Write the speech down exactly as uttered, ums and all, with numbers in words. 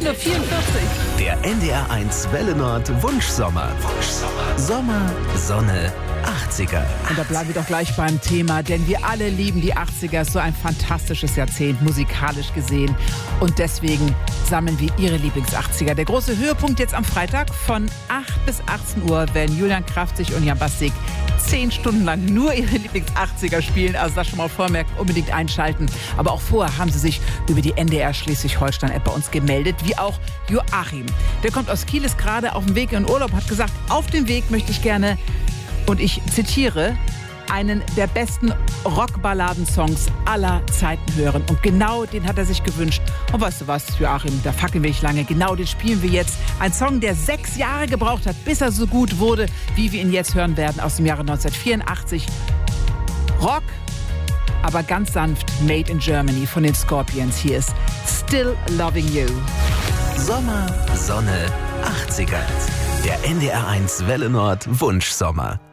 siebzehn Uhr vierundvierzig. Der N D R eins Welle Nord Wunschsommer. Wunschsommer. Sommer, Sonne, achtziger. Und da bleiben wir doch gleich beim Thema, denn wir alle lieben die achtziger. So ein fantastisches Jahrzehnt, musikalisch gesehen. Und deswegen sammeln wir Ihre Lieblings-achtziger. Der große Höhepunkt jetzt am Freitag von acht bis achtzehn Uhr werden Julian Kraftzig und Jan Bastik zehn Stunden lang nur ihre Lieblings-achtziger spielen. Also das schon mal vormerkt, unbedingt einschalten. Aber auch vorher haben sie sich über die N D R Schleswig-Holstein-App bei uns gemeldet, wie auch Joachim. Der kommt aus Kiel, ist gerade auf dem Weg in den Urlaub, hat gesagt, auf dem Weg möchte ich gerne, und ich zitiere, einen der besten Rockballadensongs aller Zeiten hören. Und genau den hat er sich gewünscht. Und weißt du was, Joachim, da fackeln wir nicht lange. Genau den spielen wir jetzt. Ein Song, der sechs Jahre gebraucht hat, bis er so gut wurde, wie wir ihn jetzt hören werden, aus dem Jahre neunzehnhundertvierundachtzig. Rock, aber ganz sanft, Made in Germany von den Scorpions. Hier ist Still Loving You. Sommer, Sonne, achtziger. Der N D R eins Welle Nord Wunschsommer.